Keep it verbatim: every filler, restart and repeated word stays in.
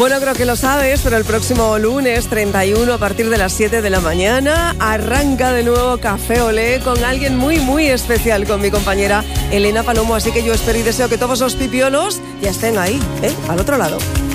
Bueno, creo que lo sabes, pero el próximo lunes treinta y uno a partir de las siete de la mañana arranca de nuevo Café Olé con alguien muy, muy especial, con mi compañera Elena Palomo. Así que yo espero y deseo que todos los pipiolos ya estén ahí, ¿eh? Al otro lado.